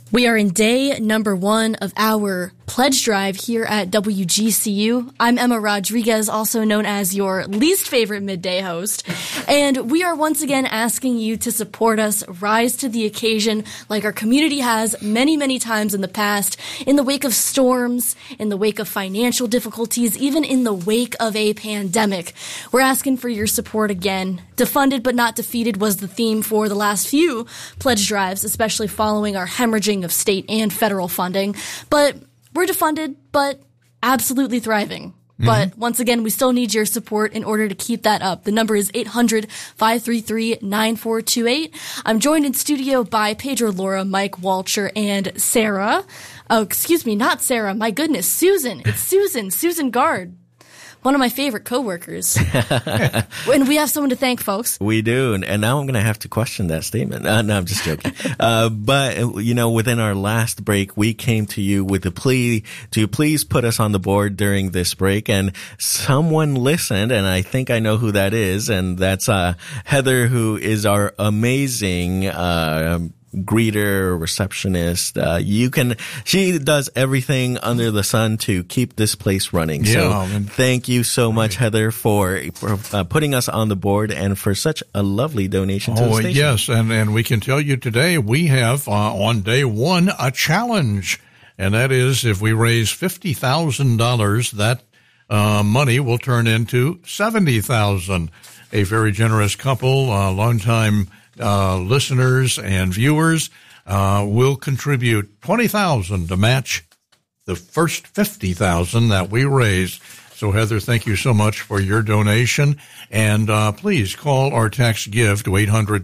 We are in day number 1 of our pledge drive here at WGCU. I'm Emma Rodriguez, also known as your least favorite midday host. And we are once again asking you to support us, rise to the occasion like our community has many, many times in the past, in the wake of storms, in the wake of financial difficulties, even in the wake of a pandemic. We're asking for your support again. Defunded but not defeated was the theme for the last few pledge drives, especially following our hemorrhaging of state and federal funding. But we're defunded, but absolutely thriving. Mm-hmm. But once again, we still need your support in order to keep that up. The number is 800-533-9428. I'm joined in studio by Pedro Laura, Mike Walcher, and Sarah. Oh, excuse me, not Sarah. My goodness, Susan. It's Susan Gard. One of my favorite coworkers. And we have someone to thank, folks. We do. And now I'm going to have to question that statement. No, I'm just joking. But, within our last break, we came to you with a plea to please put us on the board during this break. And someone listened, and I think I know who that is. And that's Heather, who is our amazing greeter, receptionist. She does everything under the sun to keep this place running. Yeah, so thank you so much, Heather, for putting us on the board and for such a lovely donation to the station. Yes, and we can tell you today we have on day 1 a challenge, and that is if we raise $50,000, that money will turn into $70,000. A very generous couple, longtime listeners and viewers will contribute $20,000 to match the first $50,000 that we raise. So, Heather, thank you so much for your donation. And please call or text GIVE to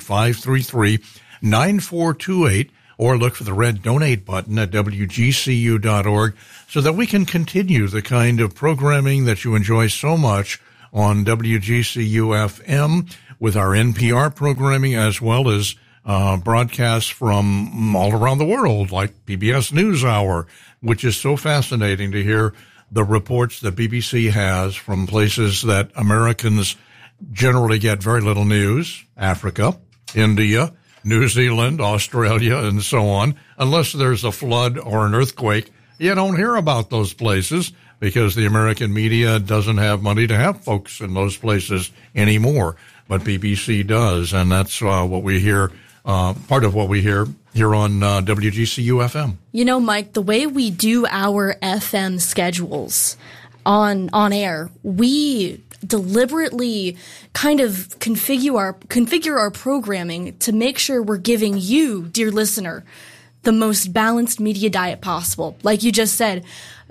800-533-9428 or look for the red donate button at WGCU.org so that we can continue the kind of programming that you enjoy so much on WGCU-FM with our NPR programming, as well as broadcasts from all around the world, like PBS NewsHour, which is so fascinating to hear the reports that BBC has from places that Americans generally get very little news: Africa, India, New Zealand, Australia, and so on. Unless there's a flood or an earthquake, you don't hear about those places because the American media doesn't have money to have folks in those places anymore. But BBC does, and that's what we hear, part of what we hear here on WGCU-FM. You know, Mike, the way we do our FM schedules on air, we deliberately kind of configure our programming to make sure we're giving you, dear listener, the most balanced media diet possible. Like you just said,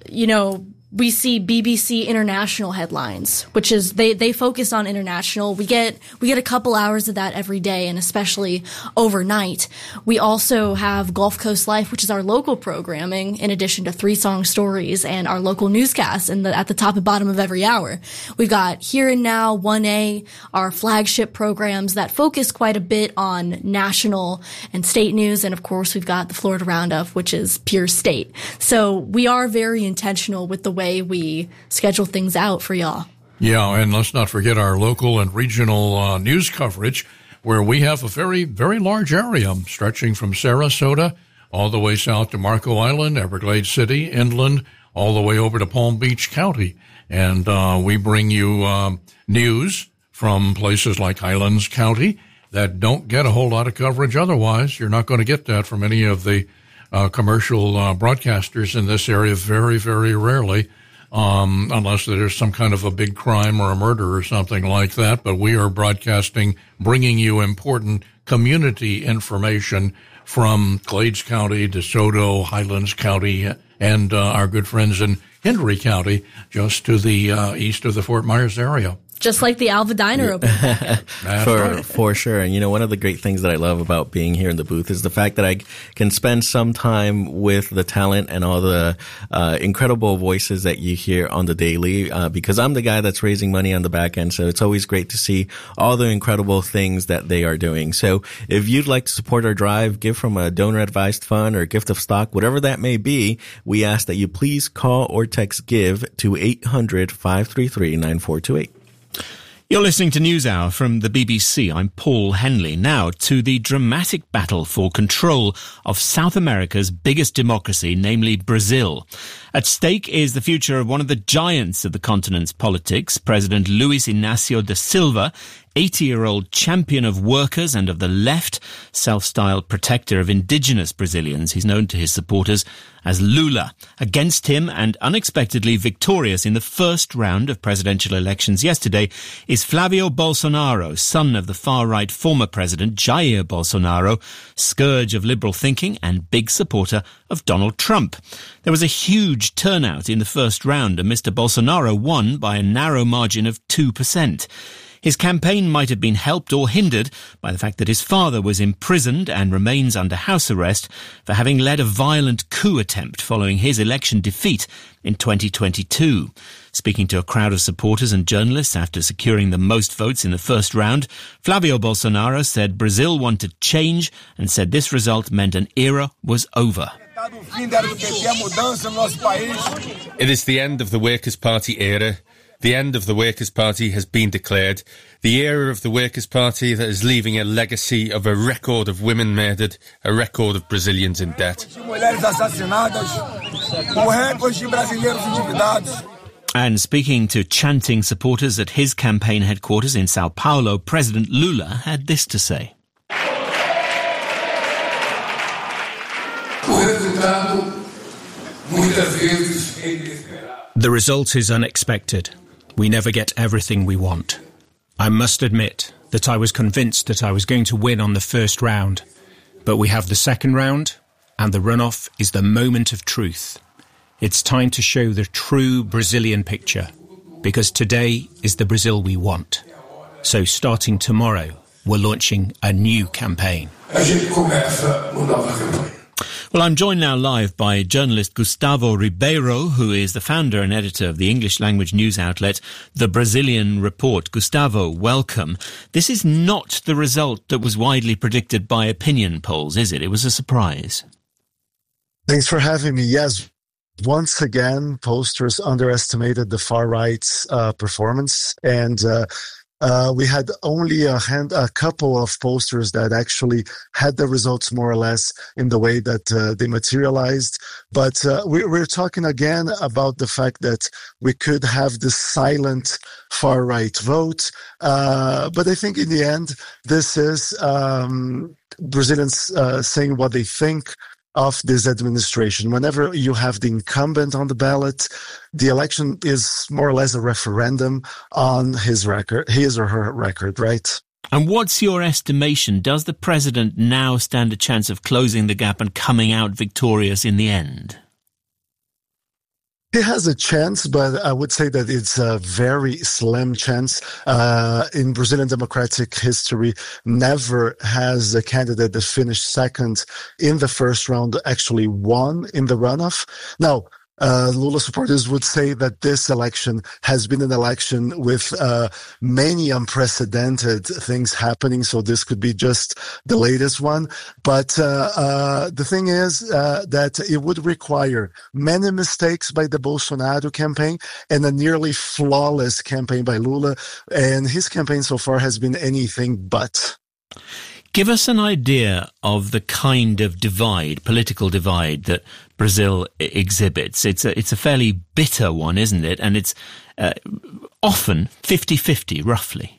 we see BBC international headlines, which is they focus on international. We get a couple hours of that every day, and especially overnight. We also have Gulf Coast Life, which is our local programming, in addition to 3 Song Stories and our local newscasts at the top and bottom of every hour. We've got Here and Now, 1A, our flagship programs that focus quite a bit on national and state news, and of course we've got the Florida Roundup, which is pure state. So we are very intentional with the way we schedule things out for y'all. Yeah, and let's not forget our local and regional news coverage, where we have a very, very large area stretching from Sarasota all the way south to Marco Island, Everglades City, inland, all the way over to Palm Beach County. And we bring you news from places like Highlands County that don't get a whole lot of coverage otherwise. You're not going to get that from any of the commercial broadcasters in this area, very, very rarely, unless there's some kind of a big crime or a murder or something like that. But we are broadcasting, bringing you important community information from Glades County, DeSoto, Highlands County, and our good friends in Hendry County, just to the east of the Fort Myers area. Just like the Alva Diner open. For sure. And one of the great things that I love about being here in the booth is the fact that I can spend some time with the talent and all the incredible voices that you hear on the daily, because I'm the guy that's raising money on the back end. So it's always great to see all the incredible things that they are doing. So if you'd like to support our drive, give from a donor advised fund or gift of stock, whatever that may be, we ask that you please call or text GIVE to 800-533-9428. You're listening to NewsHour from the BBC. I'm Paul Henley. Now to the dramatic battle for control of South America's biggest democracy, namely Brazil. At stake is the future of one of the giants of the continent's politics, President Luiz Inácio da Silva, 80-year-old champion of workers and of the left, self-styled protector of indigenous Brazilians. He's known to his supporters as Lula. Against him, and unexpectedly victorious in the first round of presidential elections yesterday, is Flavio Bolsonaro, son of the far-right former president Jair Bolsonaro, scourge of liberal thinking and big supporter of Donald Trump. There was a huge turnout in the first round, and Mr. Bolsonaro won by a narrow margin of 2%. His campaign might have been helped or hindered by the fact that his father was imprisoned and remains under house arrest for having led a violent coup attempt following his election defeat in 2022. Speaking to a crowd of supporters and journalists after securing the most votes in the first round, Flavio Bolsonaro said Brazil wanted change and said this result meant an era was over. It is the end of the Workers' Party era. The end of the Workers' Party has been declared. The era of the Workers' Party that is leaving a legacy of a record of women murdered, a record of Brazilians in debt. And speaking to chanting supporters at his campaign headquarters in Sao Paulo, President Lula had this to say. The result is unexpected. We never get everything we want. I must admit that I was convinced that I was going to win on the first round, but we have the second round, and the runoff is the moment of truth. It's time to show the true Brazilian picture, because today is the Brazil we want. So starting tomorrow, we're launching a new campaign. Well, I'm joined now live by journalist Gustavo Ribeiro, who is the founder and editor of the English-language news outlet The Brazilian Report. Gustavo, welcome. This is not the result that was widely predicted by opinion polls, is it? It was a surprise. Thanks for having me. Yes, once again, pollsters underestimated the far-right's performance, and we had only a couple of pollsters that actually had the results more or less in the way that they materialized. But we're talking again about the fact that we could have this silent far-right vote. But I think in the end, this is Brazilians saying what they think of this administration. Whenever you have the incumbent on the ballot, the election is more or less a referendum on his or her record, right? And what's your estimation? Does the president now stand a chance of closing the gap and coming out victorious in the end? He has a chance, but I would say that it's a very slim chance. In Brazilian democratic history, never has a candidate that finished second in the first round actually won in the runoff. Now, Lula supporters would say that this election has been an election with many unprecedented things happening, so this could be just the latest one. But the thing is that it would require many mistakes by the Bolsonaro campaign and a nearly flawless campaign by Lula, and his campaign so far has been anything but. Give us an idea of the kind of divide, political divide, that Brazil exhibits. It's a fairly bitter one, isn't it? And it's often 50-50, roughly.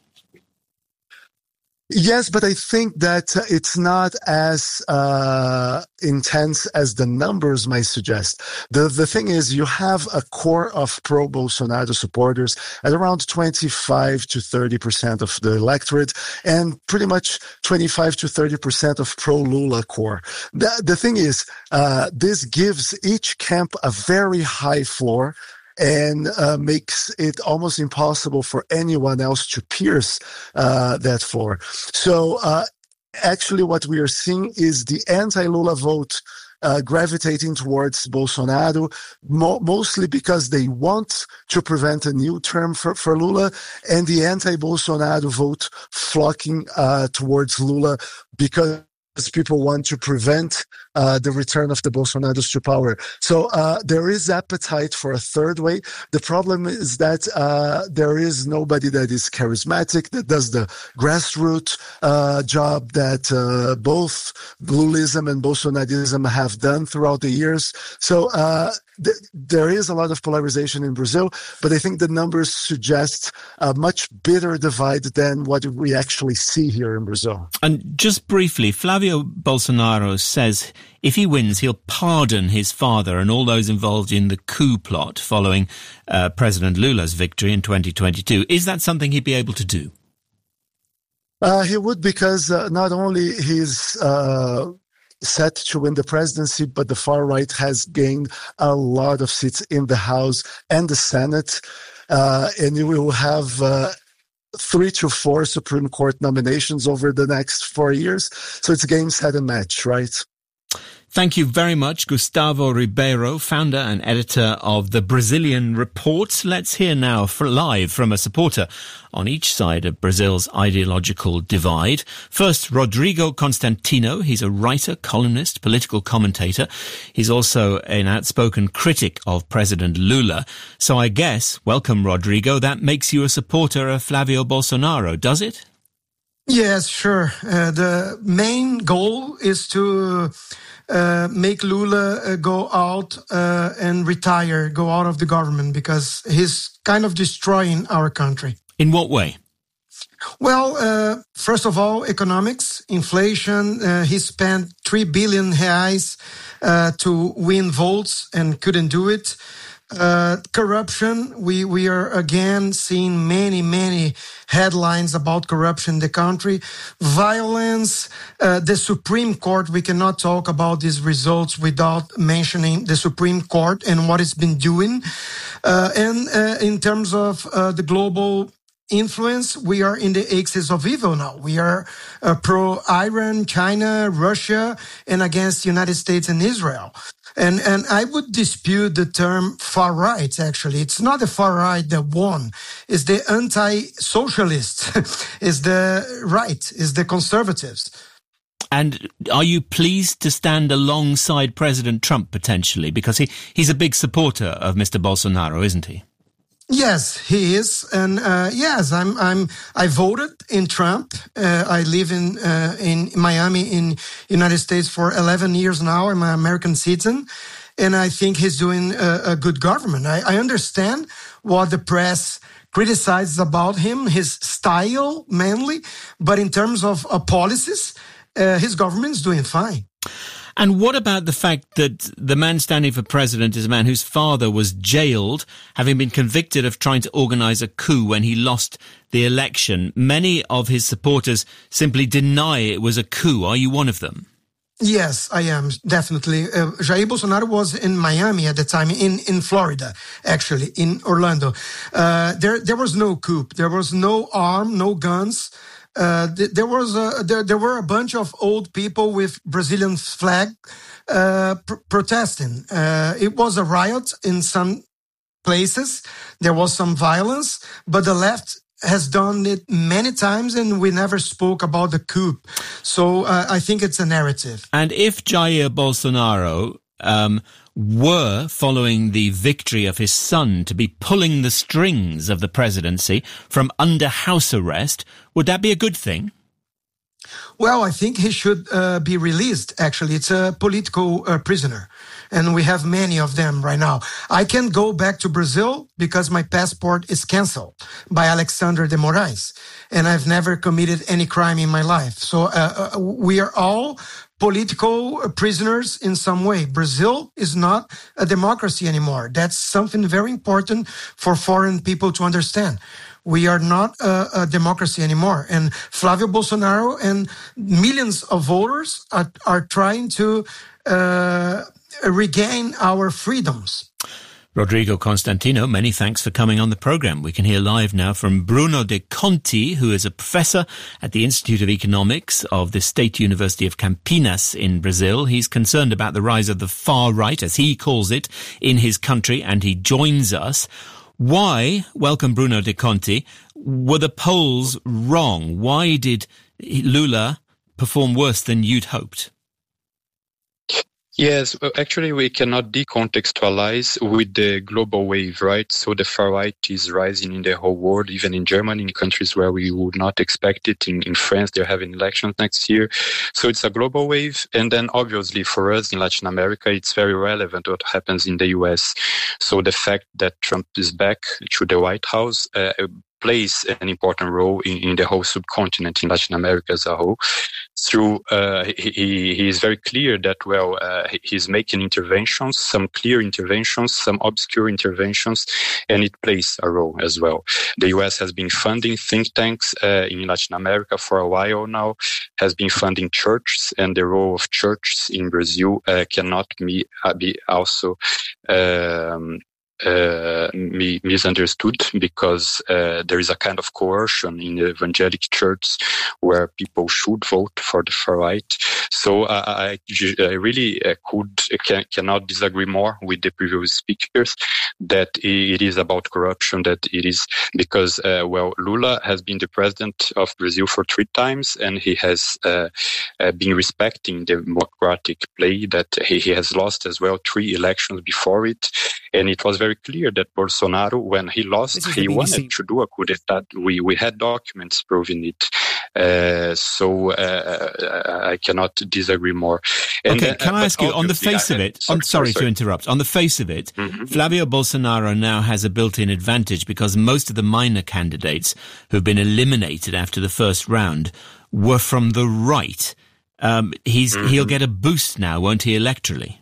Yes, but I think that it's not as intense as the numbers might suggest. The thing is, you have a core of pro-Bolsonaro supporters at around 25 to 30% of the electorate, and pretty much 25 to 30% of pro-Lula core. The thing is, this gives each camp a very high floor, and makes it almost impossible for anyone else to pierce that floor. So actually what we are seeing is the anti-Lula vote gravitating towards Bolsonaro, mostly because they want to prevent a new term for Lula, and the anti-Bolsonaro vote flocking towards Lula because people want to prevent the return of the Bolsonaros to power. So there is appetite for a third way. The problem is that there is nobody that is charismatic, that does the grassroots job that both Lulism and Bolsonarism have done throughout the years. So there is a lot of polarization in Brazil, but I think the numbers suggest a much bigger divide than what we actually see here in Brazil. And just briefly, Flavio Bolsonaro says if he wins, he'll pardon his father and all those involved in the coup plot following President Lula's victory in 2022. Is that something he'd be able to do? He would, because not only he's set to win the presidency, but the far right has gained a lot of seats in the House and the Senate, and you will have 3 to 4 Supreme Court nominations over the next 4 years. So it's game, set, and match, right? Thank you very much, Gustavo Ribeiro, founder and editor of the Brazilian Report. Let's hear now live from a supporter on each side of Brazil's ideological divide. First, Rodrigo Constantino. He's a writer, columnist, political commentator. He's also an outspoken critic of President Lula. So I guess, welcome Rodrigo, that makes you a supporter of Flavio Bolsonaro, does it? Yes, sure. The main goal is to make Lula go out and retire, go out of the government, because he's kind of destroying our country. In what way? Well, first of all, economics, inflation. He spent 3 billion reais to win votes and couldn't do it. Corruption, we are again seeing many headlines about corruption in the country. Violence, the Supreme Court, we cannot talk about these results without mentioning the Supreme Court and what it's been doing. And in terms of the global influence, we are in the axis of evil now. We are pro-Iran, China, Russia, and against the United States and Israel. And I would dispute the term far right, actually. It's not the far right that won. It's the anti-socialist. It's the right. It's the conservatives. And are you pleased to stand alongside President Trump potentially? Because he's a big supporter of Mr. Bolsonaro, isn't he? Yes, he is, and yes, I voted in Trump. I live in Miami, in United States for 11 years now. I'm an American citizen, and I think he's doing a good government. I understand what the press criticizes about him, his style mainly, but in terms of policies, his government is doing fine. And what about the fact that the man standing for president is a man whose father was jailed, having been convicted of trying to organize a coup when he lost the election? Many of his supporters simply deny it was a coup. Are you one of them? Yes, I am, definitely. Jair Bolsonaro was in Miami at the time, in Florida, actually, in Orlando. There was no coup. There was no arm, no guns. There were a bunch of old people with Brazilian flag protesting. It was a riot in some places. There was some violence, but the left has done it many times, and we never spoke about the coup. So I think it's a narrative. And if Jair Bolsonaro were, following the victory of his son, to be pulling the strings of the presidency from under house arrest, would that be a good thing? Well, I think he should be released, actually. It's a political prisoner, and we have many of them right now. I can't go back to Brazil because my passport is canceled by Alexandre de Moraes, and I've never committed any crime in my life. So we are all political prisoners in some way. Brazil is not a democracy anymore. That's something very important for foreign people to understand. We are not a democracy anymore. And Flavio Bolsonaro and millions of voters are trying to regain our freedoms. Rodrigo Constantino, many thanks for coming on the programme. We can hear live now from Bruno De Conti, who is a professor at the Institute of Economics of the State University of Campinas in Brazil. He's concerned about the rise of the far right, as he calls it, in his country, and he joins us. Why, welcome Bruno De Conti, were the polls wrong? Why did Lula perform worse than you'd hoped? Yes, actually, we cannot decontextualize with the global wave, right? So the far right is rising in the whole world, even in Germany, in countries where we would not expect it. In France, they're having elections next year. So it's a global wave. And then obviously for us in Latin America, it's very relevant what happens in the US. So the fact that Trump is back to the White House plays an important role in the whole subcontinent, in Latin America as a whole. Through he is very clear that he's making interventions, some clear interventions, some obscure interventions, and it plays a role as well. The U.S. has been funding think tanks in Latin America for a while now, has been funding churches, and the role of churches in Brazil cannot be also misunderstood, because there is a kind of coercion in the evangelic church where people should vote for the far right. So I really cannot disagree more with the previous speakers that it is about corruption, that it is because, Lula has been the president of Brazil for 3 times, and he has been respecting the democratic play, that he has lost as well 3 elections before it. And it was very clear that Bolsonaro, when he lost, he wanted to do a coup d'etat. We had documents proving it. So I cannot disagree more. And okay, can I ask you, on the face of it, I'm sorry to interrupt, on the face of it, Flavio Bolsonaro now has a built-in advantage because most of the minor candidates who've been eliminated after the first round were from the right. He'll get a boost now, won't he, electorally?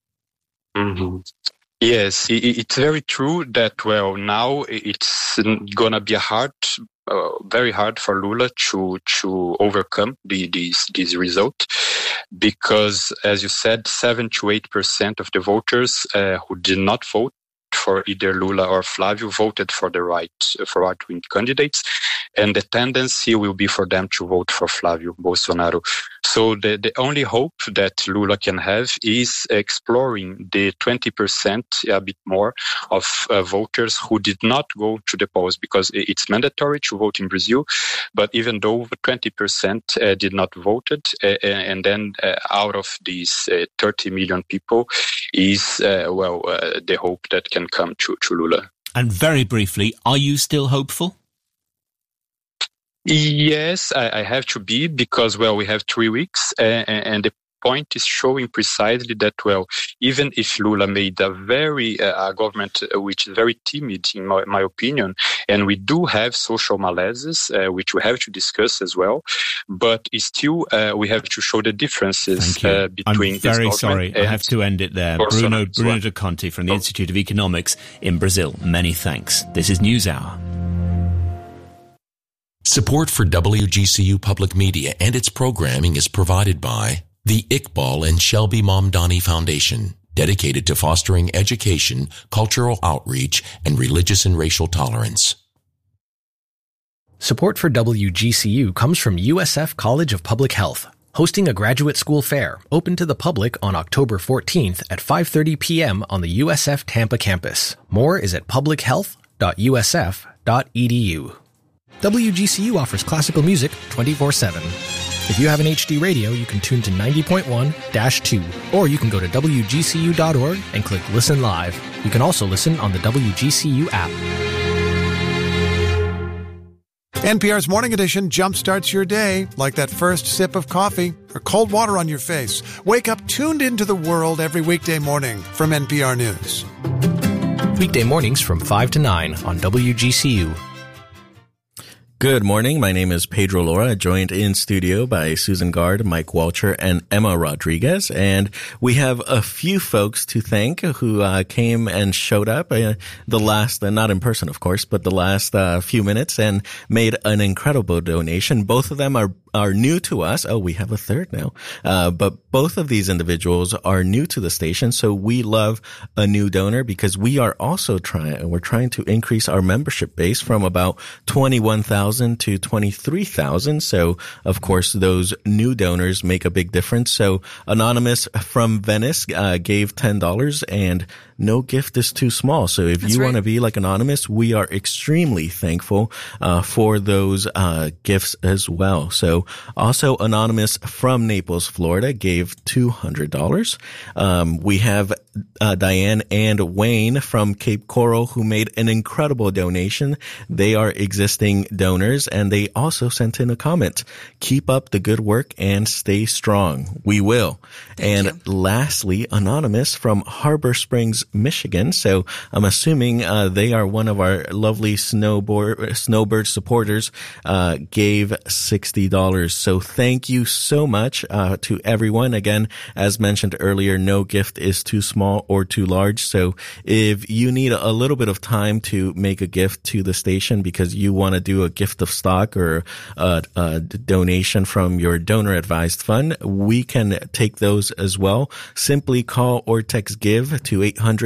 Yes, it's very true that, now it's going to be very hard for Lula to overcome this result, because, as you said, 7 to 8% of the voters who did not vote for either Lula or Flavio voted for right-wing candidates, and the tendency will be for them to vote for Flavio Bolsonaro. So the only hope that Lula can have is exploring the 20%, a bit more, of voters who did not go to the polls, because it's mandatory to vote in Brazil. But even though 20% did not voted, and then out of these 30 million people is, the hope that can come to Lula. And very briefly, are you still hopeful? Yes, I have to be, because, we have 3 weeks, and the point is showing precisely that, even if Lula made a government which is very timid, in my opinion, and we do have social malaises, which we have to discuss as well, but still we have to show the differences between. I'm very sorry, I have to end it there. Bruno De Conti from the Institute of Economics in Brazil. Many thanks. This is NewsHour. Support for WGCU Public Media and its programming is provided by the Iqbal and Shelby Mamdani Foundation, dedicated to fostering education, cultural outreach, and religious and racial tolerance. Support for WGCU comes from USF College of Public Health, hosting a graduate school fair open to the public on October 14th at 5:30 p.m. on the USF Tampa campus. More is at publichealth.usf.edu. WGCU offers classical music 24/7. If you have an HD radio, you can tune to 90.1-2, or you can go to WGCU.org and click Listen Live. You can also listen on the WGCU app. NPR's Morning Edition jumpstarts your day like that first sip of coffee or cold water on your face. Wake up tuned into the world every weekday morning from NPR News. Weekday mornings from 5 to 9 on WGCU. Good morning. My name is Pedro Lora, joined in studio by Susan Gard, Mike Walcher, and Emma Rodriguez. And we have a few folks to thank who came and showed up the last, not in person, of course, but the last few minutes and made an incredible donation. Both of them are new to us. Oh, we have a third now. But both of these individuals are new to the station. So we love a new donor because we are also we're trying to increase our membership base from about 21,000 to 23,000. So of course, those new donors make a big difference. So Anonymous from Venice, gave $10 and no gift is too small. So if you want to be like Anonymous, we are extremely thankful, for those, gifts as well. So So also Anonymous from Naples, Florida gave $200. We have Diane and Wayne from Cape Coral who made an incredible donation. They are existing donors, and they also sent in a comment. Keep up the good work and stay strong. We will. Thank you. Lastly, Anonymous from Harbor Springs, Michigan. So I'm assuming they are one of our lovely Snowbird supporters, gave $60. So thank you so much to everyone. Again, as mentioned earlier, no gift is too small or too large. So if you need a little bit of time to make a gift to the station because you want to do a gift of stock or a donation from your donor advised fund, we can take those as well. Simply call or text GIVE to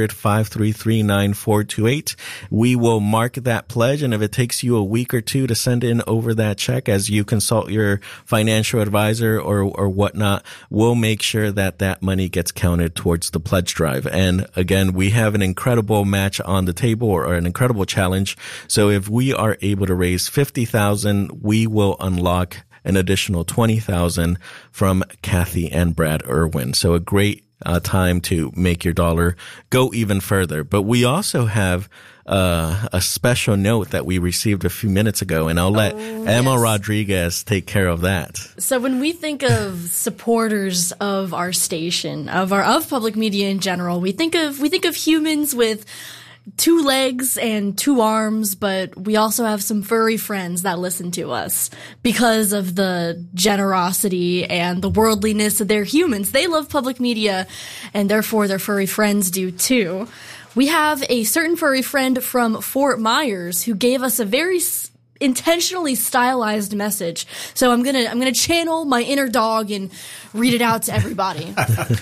800-533-9428. We will mark that pledge, and if it takes you a week or two to send in over that check as you consult your financial advisor or whatnot, we'll make sure that that money gets counted towards the pledge drive. And again, we have an incredible match on the table, or an incredible challenge. So if we are able to raise $50,000, we will unlock an additional $20,000 from Kathy and Brad Irwin. So a great time to make your dollar go even further. But we also have a special note that we received a few minutes ago, and I'll let Emma Rodriguez take care of that. So when we think of supporters of our station, of public media in general, we think of humans with 2 legs and 2 arms, but we also have some furry friends that listen to us because of the generosity and the worldliness of their humans. They love public media, and therefore their furry friends do too. We have a certain furry friend from Fort Myers who gave us a very intentionally stylized message. So I'm gonna channel my inner dog and read it out to everybody.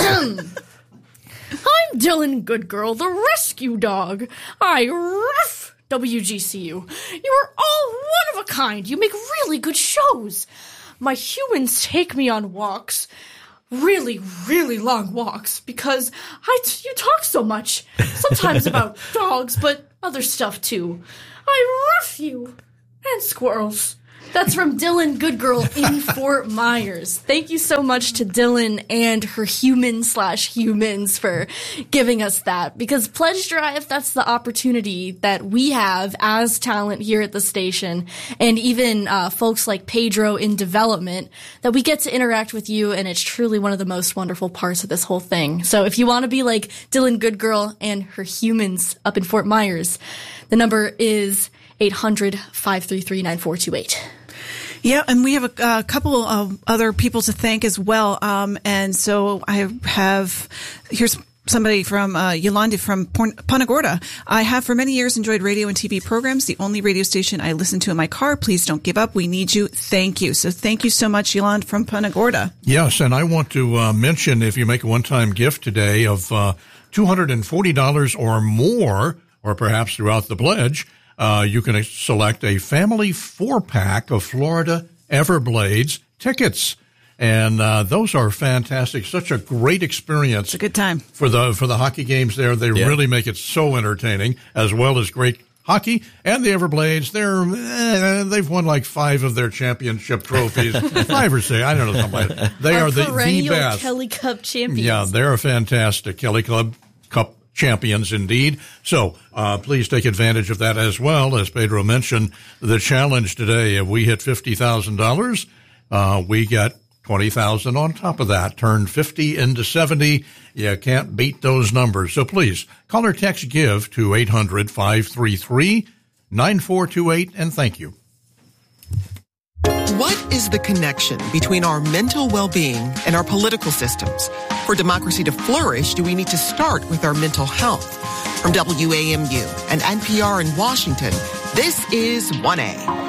I'm Dylan Goodgirl, the rescue dog. I ref WGCU. You are all one of a kind. You make really good shows. My humans take me on walks. Really, really long walks because you talk so much. Sometimes about dogs, but other stuff too. I ref you. And squirrels. That's from Dylan Goodgirl in Fort Myers. Thank you so much to Dylan and her human/humans for giving us that. Because Pledge Drive, that's the opportunity that we have as talent here at the station, and even folks like Pedro in development, that we get to interact with you, and it's truly one of the most wonderful parts of this whole thing. So if you want to be like Dylan Goodgirl and her humans up in Fort Myers, the number is 800-533-9428. Yeah, and we have a couple of other people to thank as well. And so here's somebody from Yolanda from Punta Gorda. I have for many years enjoyed radio and TV programs. The only radio station I listen to in my car. Please don't give up. We need you. Thank you. So thank you so much, Yolanda from Punta Gorda. Yes, and I want to mention, if you make a one-time gift today of $240 or more, or perhaps throughout the pledge, you can select a family 4-pack of Florida Everblades tickets. And those are fantastic. Such a great experience. It's a good time. For the hockey games there. They really make it so entertaining, as well as great hockey. And the Everblades, they've won like 5 of their championship trophies. 5 or 6, I don't know, something like that. They are the best. Kelly Cup champions. Yeah, they're fantastic. Kelly Cup champions indeed. So please take advantage of that as well. As Pedro mentioned, the challenge today, if we hit $50,000, we get $20,000 on top of that. Turn 50 into 70. You can't beat those numbers. So please call or text GIVE to 800-533-9428, and thank you. What is the connection between our mental well-being and our political systems? For democracy to flourish, do we need to start with our mental health? From WAMU and NPR in Washington, this is 1A.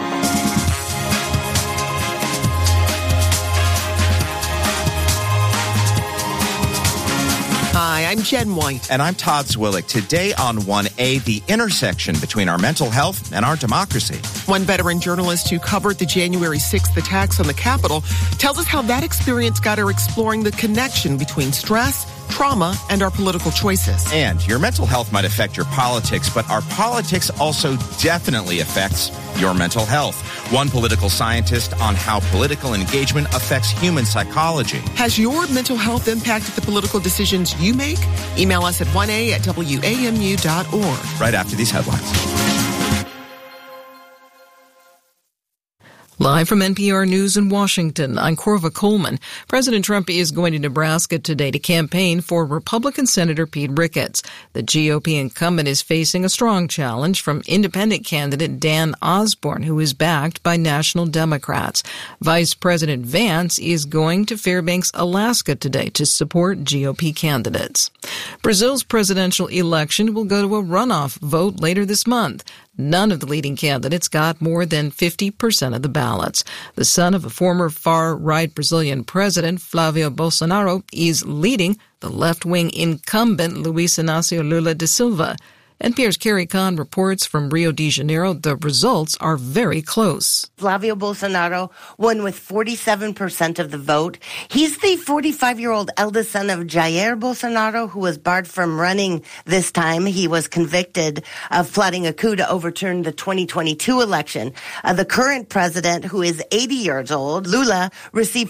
Hi, I'm Jen White. And I'm Todd Zwillick. Today on 1A, the intersection between our mental health and our democracy. One veteran journalist who covered the January 6th attacks on the Capitol tells us how that experience got her exploring the connection between stress, trauma, and our political choices. And your mental health might affect your politics, but our politics also definitely affects your mental health. One political scientist on how political engagement affects human psychology. Has your mental health impacted the political decisions you make? Email us at 1a@wamu.org. Right after these headlines. Live from NPR News in Washington, I'm Corva Coleman. President Trump is going to Nebraska today to campaign for Republican Senator Pete Ricketts. The GOP incumbent is facing a strong challenge from independent candidate Dan Osborne, who is backed by national Democrats. Vice President Vance is going to Fairbanks, Alaska today to support GOP candidates. Brazil's presidential election will go to a runoff vote later this month. None of the leading candidates got more than 50% of the ballots. The son of a former far-right Brazilian president, Flávio Bolsonaro, is leading the left-wing incumbent Luiz Inácio Lula da Silva. NPR's Carrie Kahn reports from Rio de Janeiro the results are very close. Flávio Bolsonaro won with 47% of the vote. He's the 45-year-old eldest son of Jair Bolsonaro, who was barred from running this time. He was convicted of plotting a coup to overturn the 2022 election. The current president, who is 80 years old, Lula, received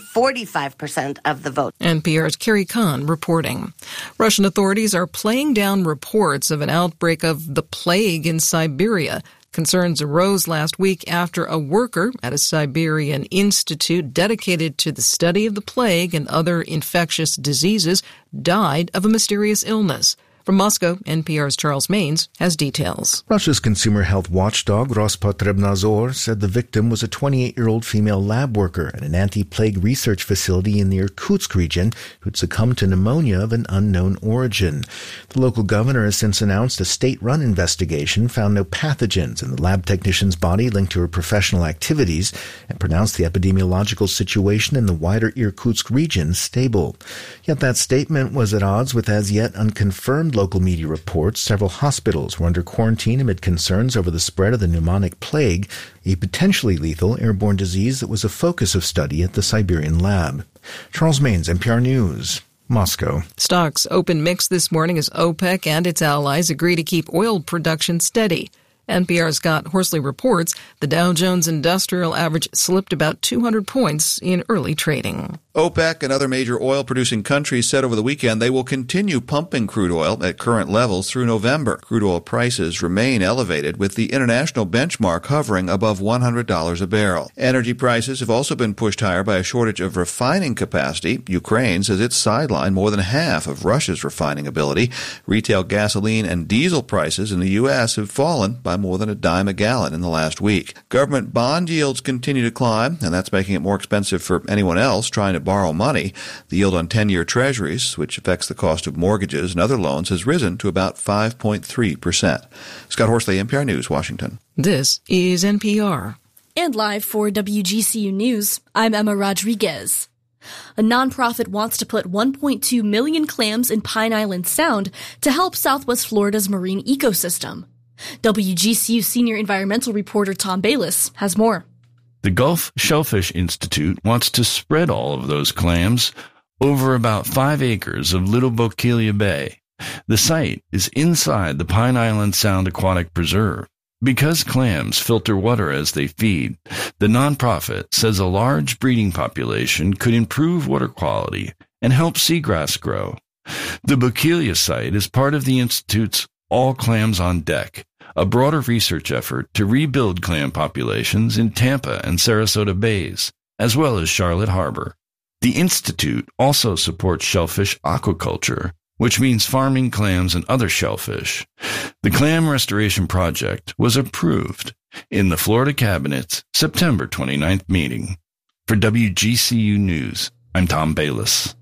45% of the vote. NPR's Carrie Kahn reporting. Russian authorities are playing down reports of an outbreak of the plague in Siberia. Concerns arose last week after a worker at a Siberian institute dedicated to the study of the plague and other infectious diseases died of a mysterious illness. From Moscow, NPR's Charles Maines has details. Russia's consumer health watchdog Rospotrebnadzor said the victim was a 28-year-old female lab worker at an anti-plague research facility in the Irkutsk region who'd succumbed to pneumonia of an unknown origin. The local governor has since announced a state-run investigation found no pathogens in the lab technician's body linked to her professional activities and pronounced the epidemiological situation in the wider Irkutsk region stable. Yet that statement was at odds with as yet unconfirmed local media reports. Several hospitals were under quarantine amid concerns over the spread of the pneumonic plague, a potentially lethal airborne disease that was a focus of study at the Siberian lab. Charles Maines, NPR News, Moscow. Stocks opened mixed this morning as OPEC and its allies agree to keep oil production steady. NPR's Scott Horsley reports the Dow Jones Industrial Average slipped about 200 points in early trading. OPEC and other major oil-producing countries said over the weekend they will continue pumping crude oil at current levels through November. Crude oil prices remain elevated, with the international benchmark hovering above $100 a barrel. Energy prices have also been pushed higher by a shortage of refining capacity. Ukraine says it's sidelined more than half of Russia's refining ability. Retail gasoline and diesel prices in the U.S. have fallen by more than $0.10 a gallon in the last week. Government bond yields continue to climb, and that's making it more expensive for anyone else trying to borrow money. The yield on 10-year treasuries, which affects the cost of mortgages and other loans, has risen to about 5.3%. Scott Horsley, NPR News, Washington. This is NPR. And live for WGCU News, I'm Emma Rodriguez. A nonprofit wants to put 1.2 million clams in Pine Island Sound to help Southwest Florida's marine ecosystem. WGCU senior environmental reporter Tom Bayliss has more. The Gulf Shellfish Institute wants to spread all of those clams over about 5 acres of Little Bokeelia Bay. The site is inside the Pine Island Sound Aquatic Preserve. Because clams filter water as they feed, the nonprofit says a large breeding population could improve water quality and help seagrass grow. The Bokeelia site is part of the Institute's All Clams on Deck, a broader research effort to rebuild clam populations in Tampa and Sarasota Bays, as well as Charlotte Harbor. The Institute also supports shellfish aquaculture, which means farming clams and other shellfish. The Clam Restoration Project was approved in the Florida Cabinet's September 29th meeting. For WGCU News, I'm Tom Bayliss.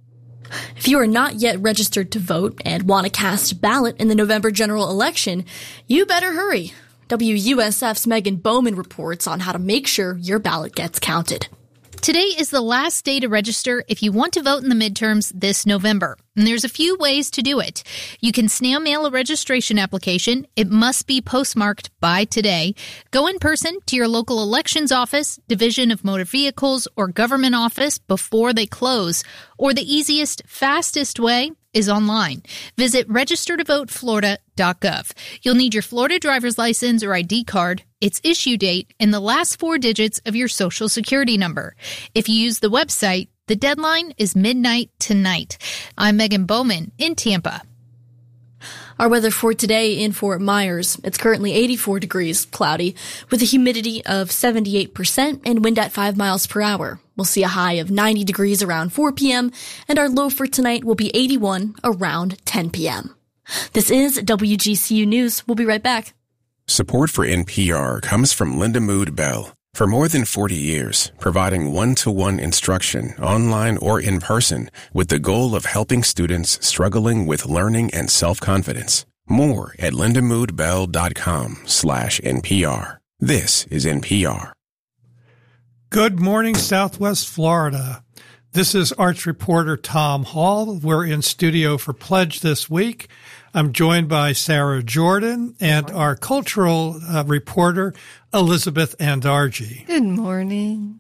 If you are not yet registered to vote and want to cast a ballot in the November general election, you better hurry. WUSF's Megan Bowman reports on how to make sure your ballot gets counted. Today is the last day to register if you want to vote in the midterms this November. And there's a few ways to do it. You can snail mail a registration application. It must be postmarked by today. Go in person to your local elections office, Division of Motor Vehicles, or government office before they close. Or the easiest, fastest way is online. Visit registertovoteflorida.gov. You'll need your Florida driver's license or ID card, its issue date, and the last 4 digits of your Social Security number. If you use the website, the deadline is midnight tonight. I'm Megan Bowman in Tampa. Our weather for today in Fort Myers. It's currently 84 degrees, cloudy, with a humidity of 78% and wind at 5 miles per hour. We'll see a high of 90 degrees around 4 p.m., and our low for tonight will be 81 around 10 p.m. This is WGCU News. We'll be right back. Support for NPR comes from Linda Mood Bell. For more than 40 years, providing one-to-one instruction, online or in person, with the goal of helping students struggling with learning and self-confidence. More at lindamoodbell.com/NPR. This is NPR. Good morning, Southwest Florida. This is Arts reporter Tom Hall. We're in studio for Pledge this week. I'm joined by Sarah Jordan and our cultural reporter, Elizabeth Andarji. Good morning.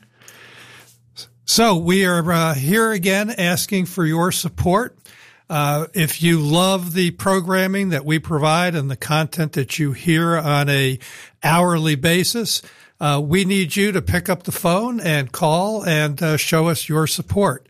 So we are here again asking for your support. If you love the programming that we provide and the content that you hear on a hourly basis, we need you to pick up the phone and call and show us your support.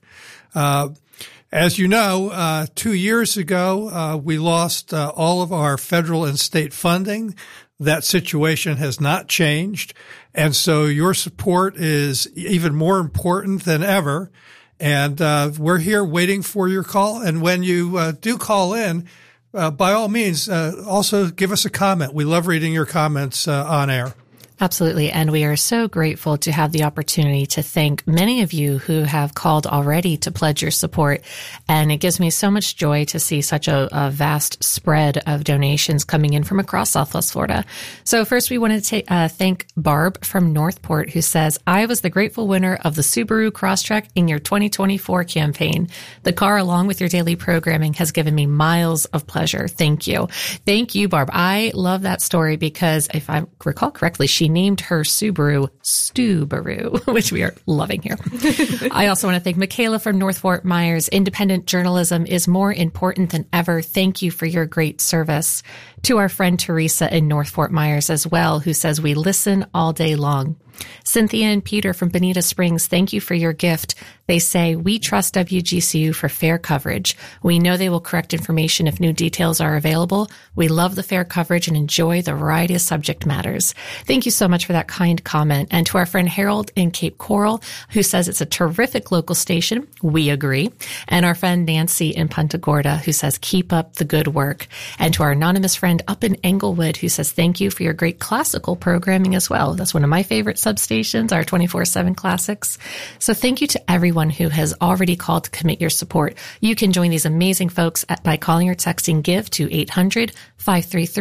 As you know, 2 years ago, we lost all of our federal and state funding. That situation has not changed. And so your support is even more important than ever. And we're here waiting for your call. And when you do call in, by all means, also give us a comment. We love reading your comments on air. Absolutely. And we are so grateful to have the opportunity to thank many of you who have called already to pledge your support. And it gives me so much joy to see such a vast spread of donations coming in from across Southwest Florida. So first, we want to thank Barb from Northport, who says, I was the grateful winner of the Subaru Crosstrek in your 2024 campaign. The car, along with your daily programming, has given me miles of pleasure. Thank you. Thank you, Barb. I love that story because if I recall correctly, she named her Subaru Stubaru, which we are loving here. I also want to thank Michaela from North Fort Myers. Independent journalism is more important than ever. Thank you for your great service. To our friend Teresa in North Fort Myers as well, who says we listen all day long. Cynthia and Peter from Bonita Springs, thank you for your gift. They say, we trust WGCU for fair coverage. We know they will correct information if new details are available. We love the fair coverage and enjoy the variety of subject matters. Thank you so much for that kind comment. And to our friend Harold in Cape Coral, who says it's a terrific local station. We agree. And our friend Nancy in Punta Gorda, who says, keep up the good work. And to our anonymous friend up in Englewood, who says, thank you for your great classical programming as well. That's one of my favorite substations, our 24/7 classics. So thank you to everyone who has already called to commit your support. You can join these amazing folks by calling or texting GIVE to 800-533